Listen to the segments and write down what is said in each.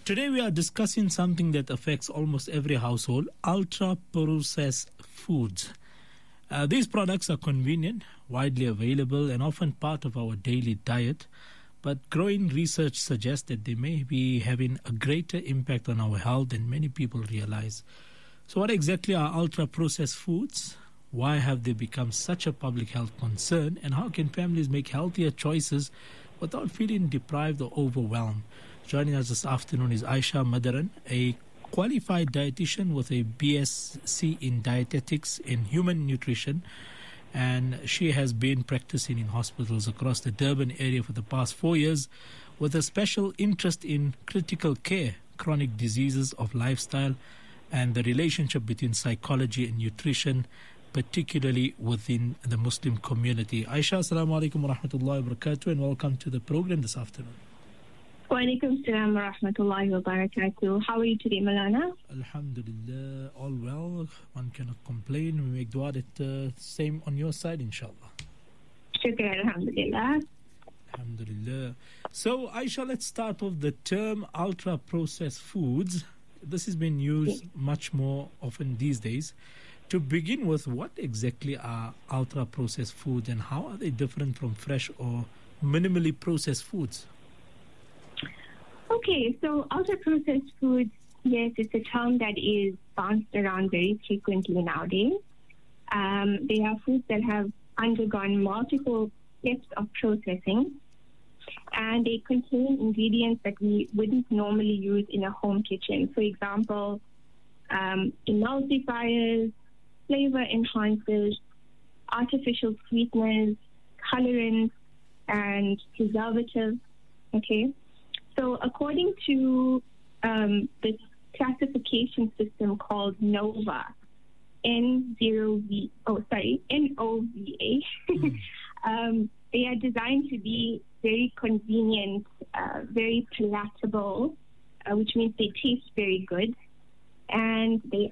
Today we are discussing something that affects almost every household, ultra-processed foods. These products are convenient, widely available, and often part of our daily diet. But growing research suggests that they may be having a greater impact on our health than many people realize. So what exactly are ultra-processed foods? Why have they become such a public health concern? And how can families make healthier choices without feeling deprived or overwhelmed? Joining us this afternoon is Aisha Madaran, a qualified dietitian with a BSc in dietetics and human nutrition. And she has been practicing in hospitals across the Durban area for the past 4 years with a special interest in critical care, chronic diseases of lifestyle, and the relationship between psychology and nutrition, particularly within the Muslim community. Aisha, assalamu alaikum wa rahmatullahi wa barakatuh, and welcome to the program this afternoon. Wa alaikum salam wa rahmatullahi wa barakatuh. How are you today, Malana? Alhamdulillah, all well. One cannot complain. We make dua that same on your side, inshallah. Shukr, alhamdulillah. Alhamdulillah. So, Aisha, let's start off the term ultra-processed foods. This has been used much more often these days. To begin with, what exactly are ultra-processed foods and how are they different from fresh or minimally processed foods? Okay, so ultra-processed foods, yes, it's a term that is bounced around very frequently nowadays. They are foods that have undergone multiple steps of processing, and they contain ingredients that we wouldn't normally use in a home kitchen. For example, emulsifiers, flavor enhancers, artificial sweeteners, colorants, and preservatives. Okay, so according to this classification system called NOVA, NOVA, they are designed to be very convenient, very palatable, which means they taste very good, and they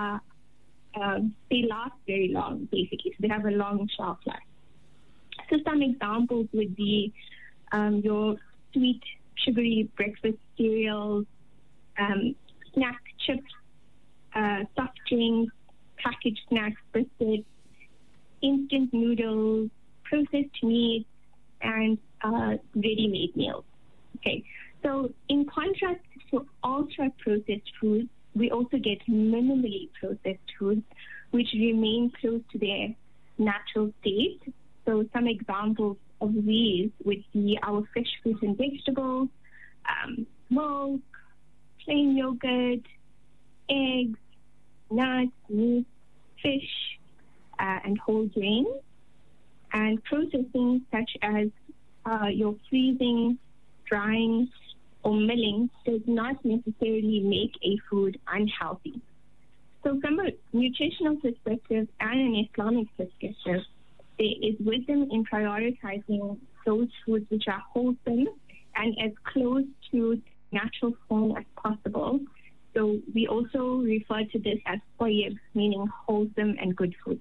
last very long, basically. So they have a long shelf life. So some examples would be your sweet, sugary breakfast cereals, snack chips, soft drinks, packaged snacks, biscuits, instant noodles, processed meats, and ready-made meals. Okay, so in contrast to ultra-processed foods, we also get minimally processed foods, which remain close to their natural state. So some examples of these would be our fresh fruits and vegetables, milk, plain yogurt, eggs, nuts, meat, fish, and whole grains. And processing such as your freezing, drying, or milling does not necessarily make a food unhealthy. So from a nutritional perspective and an Islamic perspective, there is wisdom in prioritizing those foods which are wholesome and as close to natural form as possible. So we also refer to this as tayyib, meaning wholesome and good food.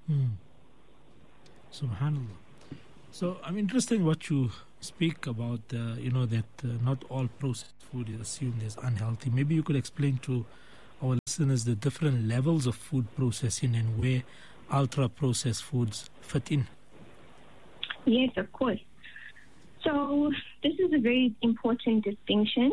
Subhanallah. So I'm interested in what you speak about, that not all processed food is assumed as unhealthy. Maybe you could explain to our listeners the different levels of food processing and where ultra-processed foods fit in. Yes, of course. So this is a very important distinction.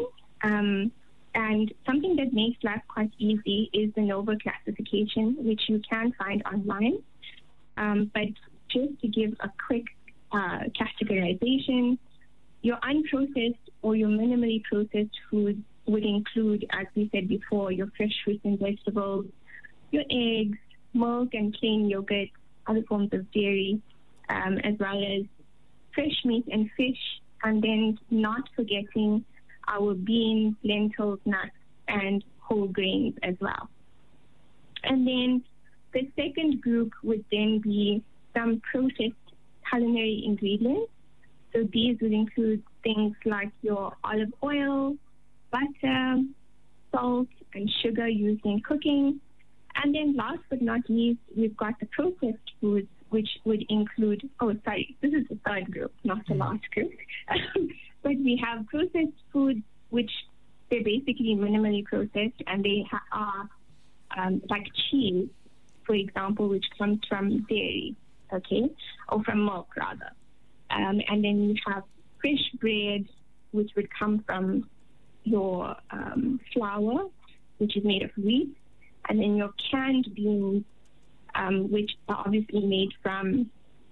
And something that makes life quite easy is the NOVA classification, which you can find online. But just to give a quick categorization, your unprocessed or your minimally processed foods would include, as we said before, your fresh fruits and vegetables, your eggs, milk and plain yogurt, other forms of dairy, as well as fresh meat and fish, and then not forgetting our beans, lentils, nuts, and whole grains as well. And then the second group would then be some processed culinary ingredients. So these would include things like your olive oil, butter, salt, and sugar used in cooking. And then last but not least, we've got the processed foods, which would include, this is the third group, not the last group. But we have processed foods, which they're basically minimally processed, and they are like cheese, for example, which comes from dairy, okay, or from milk rather. And then you have fresh bread, which would come from your flour, which is made of wheat, and then your canned beans, which are obviously made from,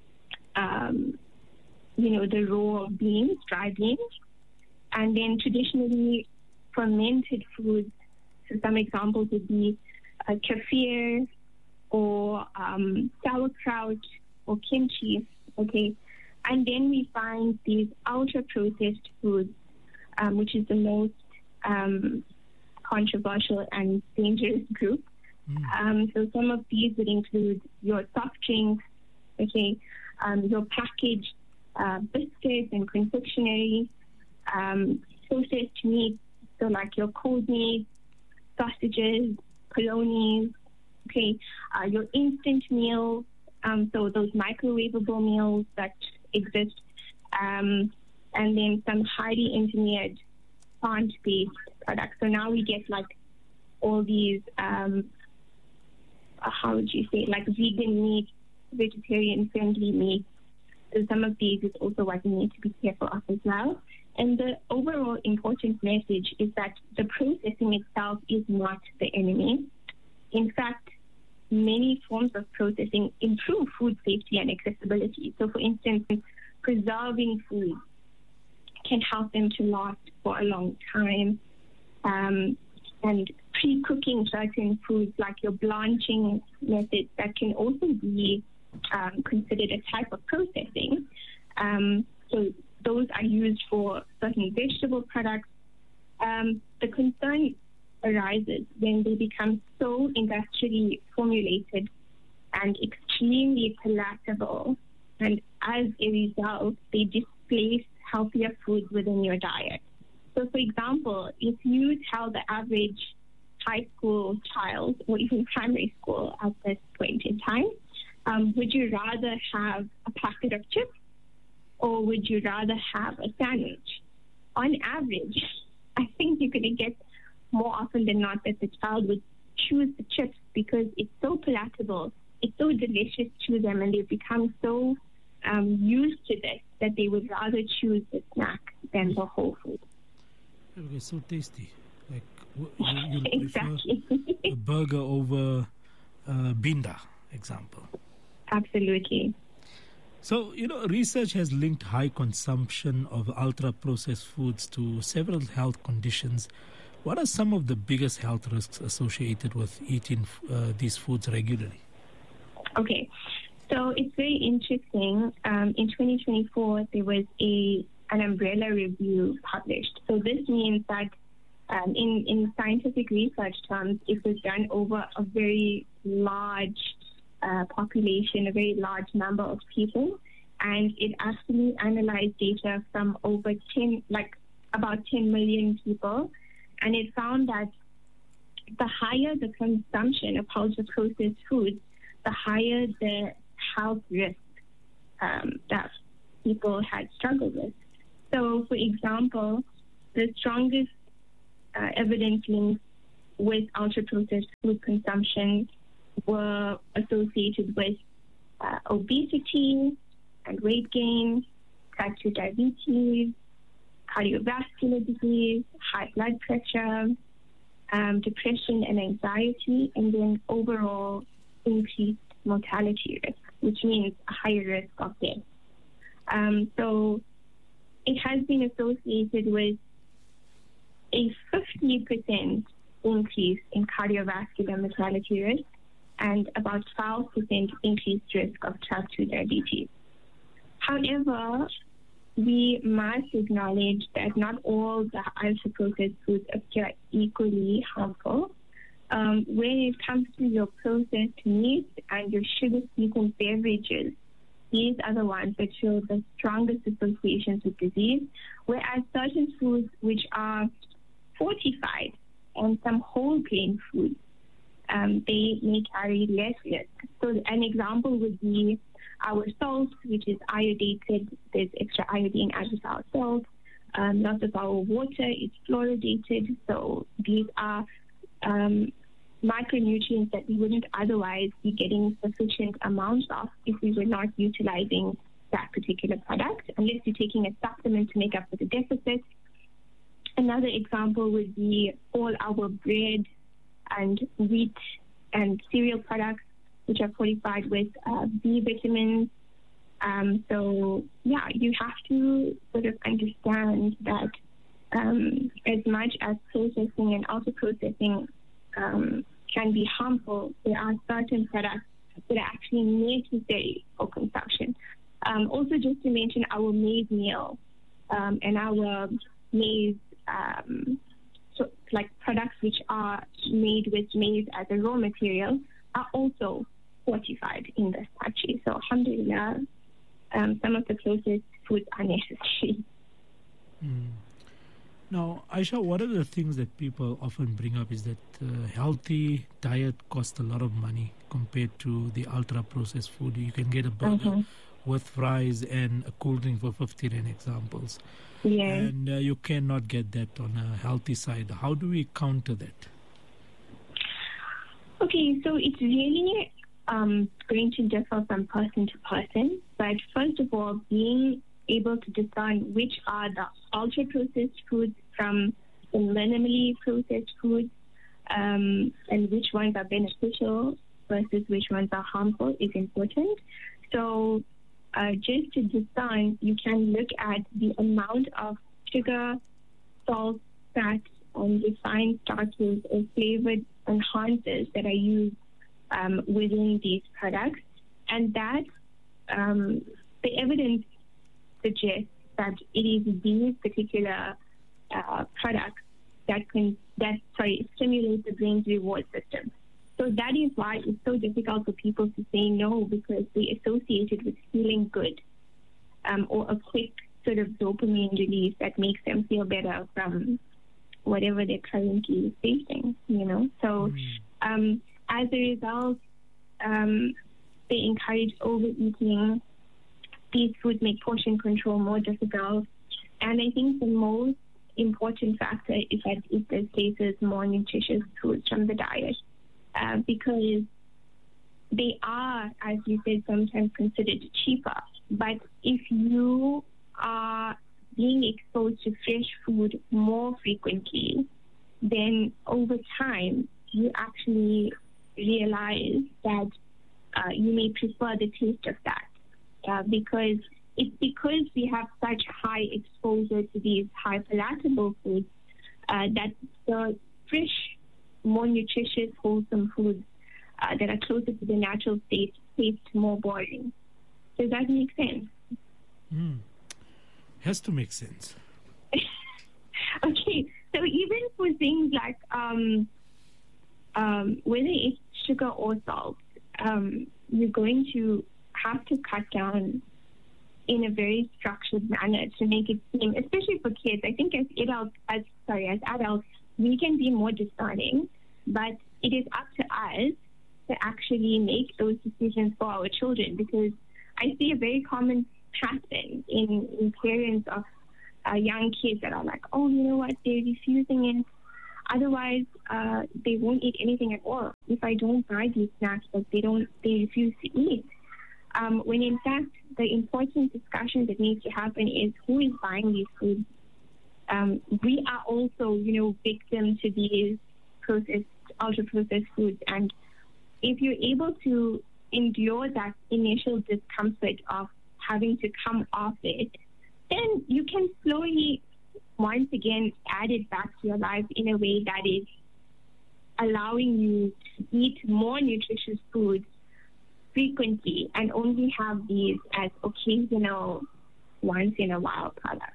the raw beans, dry beans. And then traditionally fermented foods, so some examples would be kefir or sauerkraut or kimchi, okay? And then we find these ultra-processed foods, which is the most controversial and dangerous group. So some of these would include your soft drinks, okay, your packaged biscuits and confectionery, processed meat, so like your cold meat, sausages, polonies, okay, your instant meals, so those microwavable meals that exist, and then some highly engineered plant-based products. So now we get like all these, how would you say, like vegan meat, vegetarian-friendly meat. So some of these is also what we need to be careful of as well. And the overall important message is that the processing itself is not the enemy. In fact, many forms of processing improve food safety and accessibility. So, for instance, preserving food can help them to last for a long time. And pre-cooking certain foods, like your blanching methods, that can also be considered a type of processing. So those are used for certain vegetable products. The concern arises when they become so industrially formulated and extremely palatable, and as a result, they displace healthier food within your diet. So, for example, if you tell the average high school child or even primary school at this point in time, would you rather have a packet of chips or would you rather have a sandwich? On average, I think you're going to get more often than not that the child would choose the chips because it's so palatable, it's so delicious to them, and they've become so used to this that they would rather choose the snack than the whole food. It's so tasty. Like you exactly. prefer a burger over binda, example. Absolutely. So, research has linked high consumption of ultra-processed foods to several health conditions. What are some of the biggest health risks associated with eating these foods regularly? Okay. So it's very interesting. In 2024, there was an umbrella review published. So this means that in scientific research terms, it was done over a very large population, a very large number of people, and it actually analyzed data from about 10 million people, and it found that the higher the consumption of ultra-processed foods, the higher the health risk that people had struggled with. So, for example, the strongest evidence links with ultra-processed food consumption were associated with obesity and weight gain, type 2 diabetes, cardiovascular disease, high blood pressure, depression and anxiety, and then overall increased mortality risk, which means a higher risk of death. So it has been associated with a 50% increase in cardiovascular mortality risk and about 12% increased risk of type 2 diabetes. However, we must acknowledge that not all the ultra-processed foods appear equally harmful. When it comes to your processed meat and your sugar-sweetened beverages, these are the ones that show the strongest associations with disease, whereas certain foods which are fortified and some whole grain foods, they may carry less risk. So an example would be our salt, which is iodidated. There's extra iodine added to our salt. Lots of our water is fluoridated, so these are micronutrients that we wouldn't otherwise be getting sufficient amounts of if we were not utilizing that particular product, unless you're taking a supplement to make up for the deficit. Another example would be all our bread and wheat and cereal products, which are fortified with B vitamins. So, yeah, you have to sort of understand that as much as processing and auto-processing can be harmful, there are certain products that are actually necessary for consumption. Also, just to mention our maize meal and our maize, so like products which are made with maize as a raw material are also fortified in this country. So, alhamdulillah, some of the processed foods are necessary. Now, Aisha, one of the things that people often bring up is that healthy diet costs a lot of money compared to the ultra-processed food. You can get a burger with fries and a cool drink for 50 rand examples. Yeah. And you cannot get that on a healthy side. How do we counter that? Okay, so it's really going to differ from person to person. But first of all, being able to discern which are the ultra-processed foods from the minimally processed foods and which ones are beneficial versus which ones are harmful is important. So just to discern, you can look at the amount of sugar, salt, fat, and refined starches or flavored enhancers that are used within these products. And that the evidence suggests that it is these particular products that stimulate the brain's reward system. So that is why it's so difficult for people to say no, because they associate it with feeling good or a quick sort of dopamine release that makes them feel better from whatever they're currently facing, you know. So as a result, they encourage overeating. These foods make portion control more difficult. And I think the most important factor is that it displaces more nutritious foods from the diet because they are, as you said, sometimes considered cheaper. But if you are being exposed to fresh food more frequently, then over time you actually realize that you may prefer the taste of that. Because we have such high exposure to these high palatable foods that the fresh, more nutritious, wholesome foods that are closer to the natural state taste more boring. Does that make sense? Has to make sense. Okay, so even for things like whether it's sugar or salt, you're going to have to cut down in a very structured manner to make it seem, especially for kids. I think as adults, we can be more discerning, but it is up to us to actually make those decisions for our children, because I see a very common pattern in parents of young kids that are like, oh, you know what, they're refusing it. Otherwise, they won't eat anything at all. If I don't buy these snacks, but they refuse to eat. When in fact, the important discussion that needs to happen is who is buying these foods. We are also, victim to these ultra-processed foods. And if you're able to endure that initial discomfort of having to come off it, then you can slowly, once again, add it back to your life in a way that is allowing you to eat more nutritious foods frequently and only have these as occasional, once in a while products.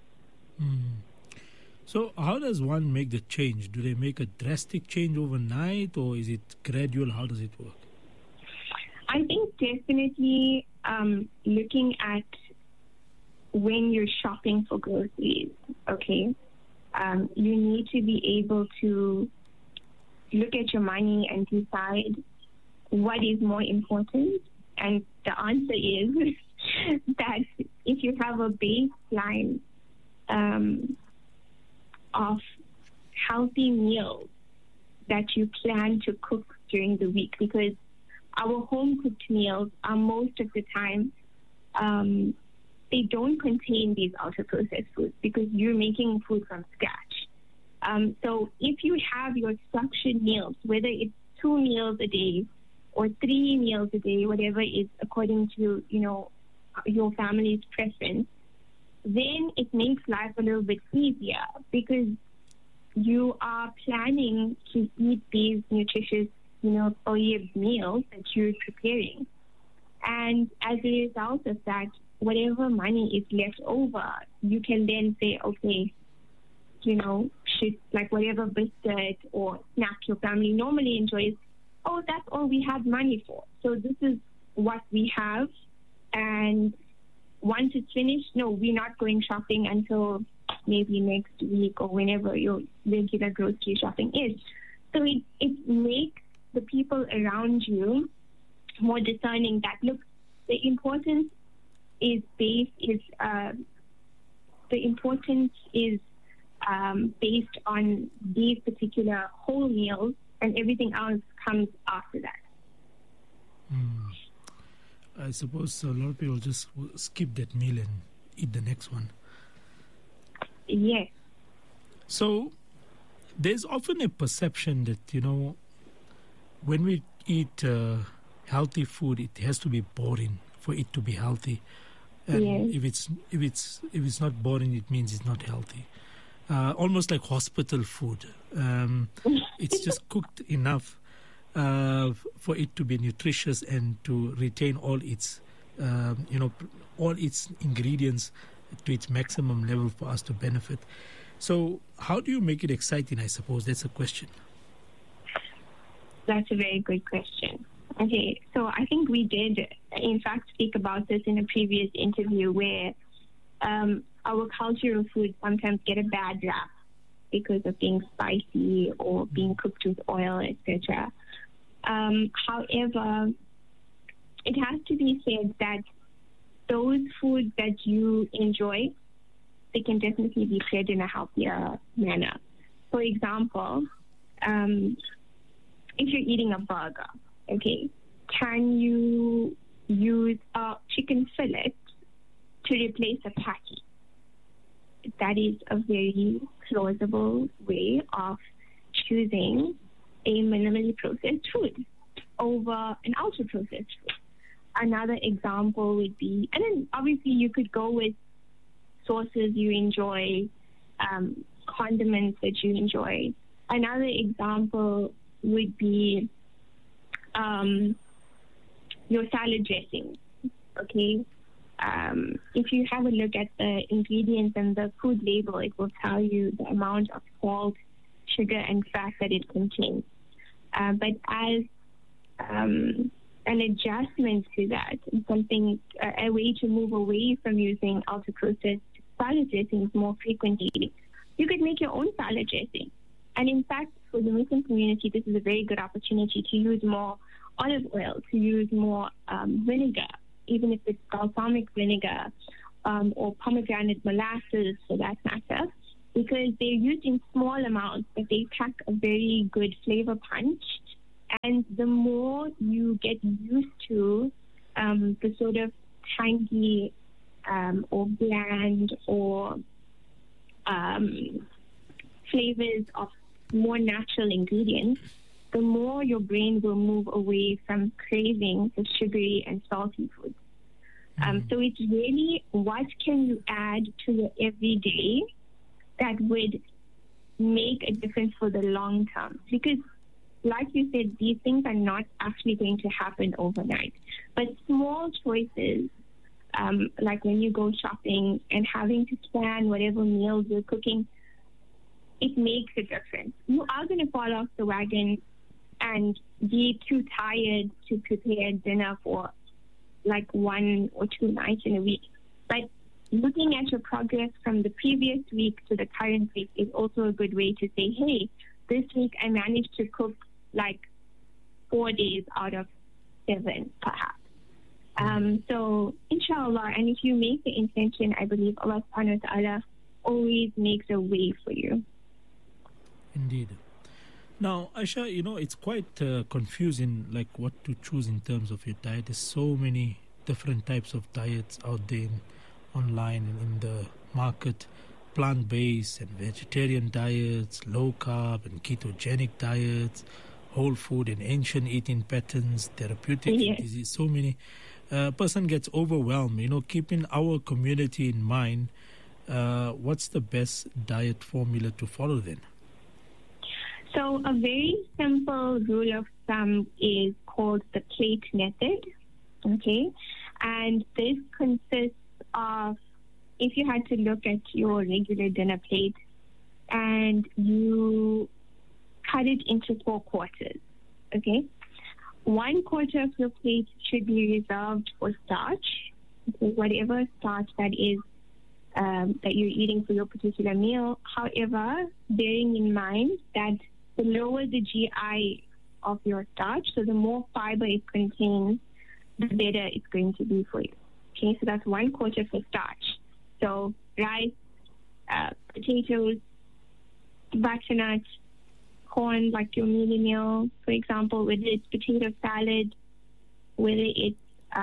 So how does one make the change? Do they make a drastic change overnight, or is it gradual? How does it work? I think definitely looking at when you're shopping for groceries, okay, you need to be able to look at your money and decide what is more important. And the answer is that if you have a baseline of healthy meals that you plan to cook during the week, because our home cooked meals are most of the time they don't contain these ultra processed foods because you're making food from scratch. So if you have your structured meals, whether it's 2 meals a day or 3 meals a day, whatever is according to your family's preference, then it makes life a little bit easier because you are planning to eat these nutritious, meals that you're preparing. And as a result of that, whatever money is left over, you can then say, okay, should whatever biscuit or snack your family normally enjoys, that's all we have money for. So this is what we have. And once it's finished, no, we're not going shopping until maybe next week or whenever your regular grocery shopping is. So it makes the people around you more discerning that, look, the importance is based on these particular whole meals, and everything else comes after that. I suppose a lot of people just skip that meal and eat the next one. Yes. So there's often a perception that, when we eat healthy food, it has to be boring for it to be healthy. And yes. if it's not boring, it means it's not healthy. Almost like hospital food. It's just cooked enough for it to be nutritious and to retain all its ingredients to its maximum level for us to benefit. So how do you make it exciting, I suppose? That's a question. That's a very good question. Okay, so I think we did, in fact, speak about this in a previous interview where our cultural foods sometimes get a bad rap because of being spicy or being cooked with oil, etc. However, it has to be said that those foods that you enjoy, they can definitely be prepared in a healthier manner. For example, if you're eating a burger, okay, can you use a chicken fillet to replace a patty? That is a very plausible way of choosing a minimally processed food over an ultra-processed food. Another example would be, and then obviously you could go with sauces you enjoy, condiments that you enjoy. Another example would be your salad dressing, okay? If you have a look at the ingredients and the food label, it will tell you the amount of salt, sugar, and fat that it contains. But as an adjustment to that, a way to move away from using ultra-processed salad dressings more frequently, you could make your own salad dressing. And in fact, for the Muslim community, this is a very good opportunity to use more olive oil, to use more vinegar, even if it's balsamic vinegar or pomegranate molasses for that matter, because they're used in small amounts, but they pack a very good flavor punch. And the more you get used to the sort of tangy or bland or flavors of more natural ingredients, the more your brain will move away from craving the sugary and salty foods. So it's really what can you add to your everyday that would make a difference for the long term. Because like you said, these things are not actually going to happen overnight. But small choices, like when you go shopping and having to plan whatever meals you're cooking, it makes a difference. You are going to fall off the wagon and be too tired to prepare dinner for like 1 or 2 nights in a week. But looking at your progress from the previous week to the current week is also a good way to say, hey, this week I managed to cook like 4 days out of 7, perhaps. So, inshallah, and if you make the intention, I believe Allah subhanahu wa ta'ala always makes a way for you. Indeed. Now, Aisha, it's quite confusing, like what to choose in terms of your diet. There's so many different types of diets out there online and in the market. Plant-based and vegetarian diets, low-carb and ketogenic diets, whole food and ancient eating patterns, therapeutic and disease. So many. Person gets overwhelmed. Keeping our community in mind, what's the best diet formula to follow then? So a very simple rule of thumb is called the plate method, okay? And this consists of, if you had to look at your regular dinner plate and you cut it into 4 quarters, okay? 1 quarter of your plate should be reserved for starch, okay? Whatever starch that is that you're eating for your particular meal. However, bearing in mind that the lower the GI of your starch, so the more fiber it contains, the better it's going to be for you. Okay, so that's 1 quarter for starch. So rice, potatoes, butternut, corn, like your mealie meal, for example, whether it's potato salad, whether it's,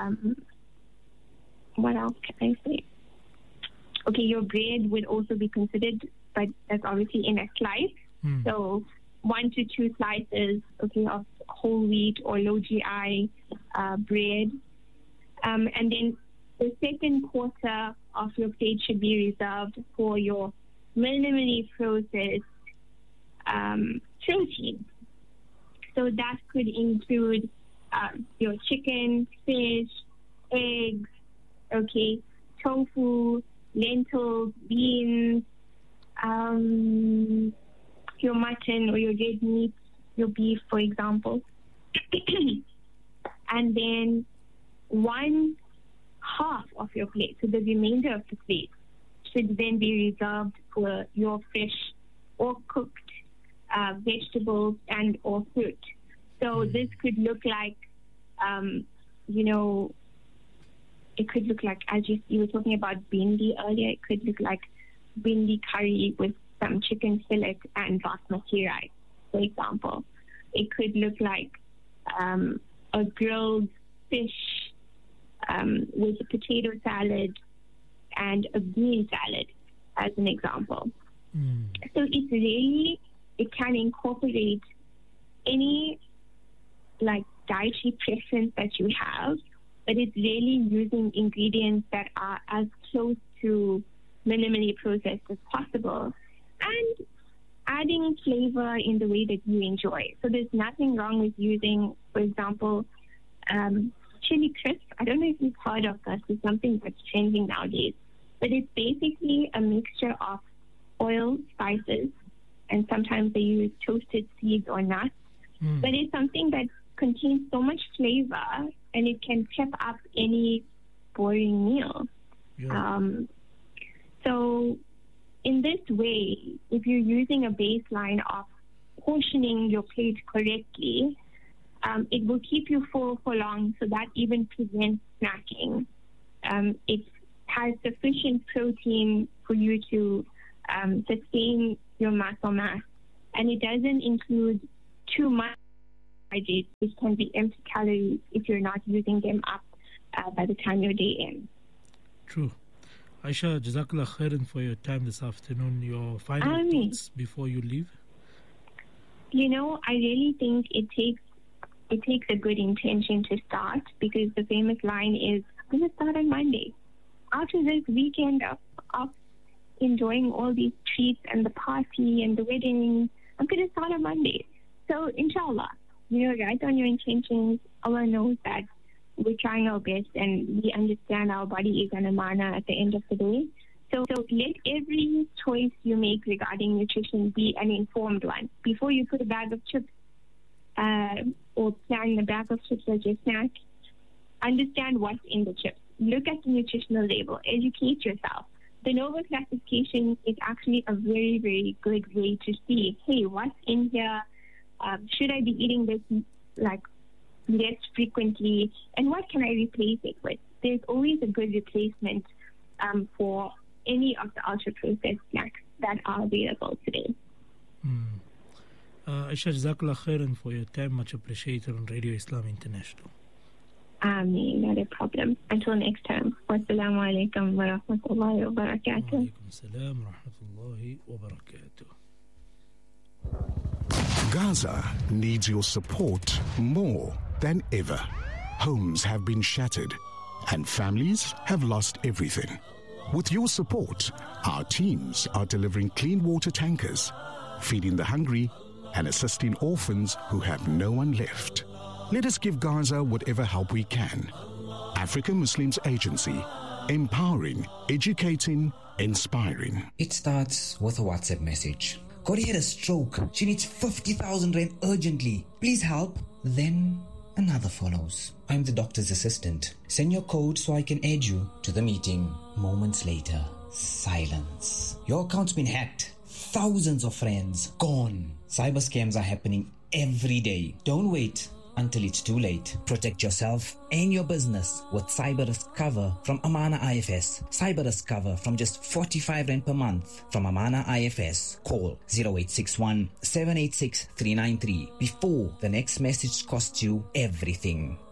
what else can I say? Okay, your bread would also be considered, but that's obviously in a slice. So 1 to 2 slices, okay, of whole wheat or low GI bread. And then the second quarter of your plate should be reserved for your minimally processed protein. So that could include your chicken, fish, eggs, okay, tofu, lentils, beans, your mutton or your red meat, your beef, for example. And then 1/2 of your plate, so the remainder of the plate, should then be reserved for your fresh or cooked vegetables and or fruit. So this could look like, it could look like, as you were talking about bindi earlier, it could look like bindi curry with some chicken fillet and basmati rice, for example. It could look like a grilled fish with a potato salad and a bean salad, as an example. So it can incorporate any dietary preference that you have, but it's really using ingredients that are as close to minimally processed as possible and adding flavor in the way that you enjoy. So there's nothing wrong with using, for example, chili crisp. I don't know if you've heard of this. It's something that's trending nowadays. But it's basically a mixture of oil, spices, and sometimes they use toasted seeds or nuts. But it's something that contains so much flavor and it can pep up any boring meal. So in this way, if you're using a baseline of portioning your plate correctly, it will keep you full for long, so that even prevents snacking. It has sufficient protein for you to sustain your muscle mass, and it doesn't include too much carbohydrates, which can be empty calories if you're not using them up by the time your day ends. True. Aisha, Jazakallah khairan for your time this afternoon. Your final thoughts before you leave? I really think it takes a good intention to start, because the famous line is, I'm going to start on Monday. After this weekend of enjoying all these treats and the party and the wedding, I'm going to start on Monday. So, inshallah, write down your intentions. Allah knows that we're trying our best and we understand our body is an amana at the end of the day. So let every choice you make regarding nutrition be an informed one. Before you put a bag of chips or plan a bag of chips as your snack, understand what's in the chips. Look at the nutritional label. Educate yourself. The NOVA classification is actually a very, very good way to see, hey, what's in here? Should I be eating this less frequently? And what can I replace it with? There's always a good replacement for any of the ultra-processed snacks that are available today. Aisha, Jazakallah khairan for your time. Much appreciated on Radio Islam International. Not a problem. Until next time. Wassalamu alaikum wa rahmatullahi wa barakatuh. Wa alaikum salam wa rahmatullahi wa barakatuh. Gaza needs your support more than ever. Homes have been shattered and families have lost everything. With your support, our teams are delivering clean water tankers, feeding the hungry, and assisting orphans who have no one left. Let us give Gaza whatever help we can. African Muslims Agency, empowering, educating, inspiring. It starts with a WhatsApp message. Corey had a stroke. She needs 50,000 rand urgently. Please help. Then another follows. I'm the doctor's assistant. Send your code so I can add you to the meeting. Moments later, silence. Your account's been hacked. Thousands of friends gone. Cyber scams are happening every day. Don't wait until it's too late. Protect yourself and your business with cyber risk cover from Amana IFS. Cyber risk cover from just 45 Rand per month from Amana IFS. Call 0861 786 393 before the next message costs you everything.